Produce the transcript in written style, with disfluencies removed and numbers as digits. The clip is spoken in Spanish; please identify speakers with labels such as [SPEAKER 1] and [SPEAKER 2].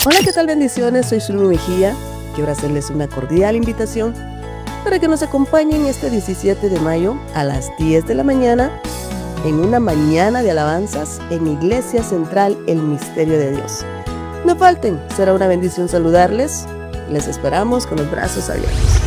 [SPEAKER 1] Hola, ¿qué tal? Bendiciones, soy Zulma Mejía. Quiero hacerles una cordial invitación para que nos acompañen este 17 de mayo a las 10 de la mañana en una mañana de alabanzas en Iglesia Central El Misterio de Dios. No falten, será una bendición saludarles. Les esperamos con los brazos abiertos.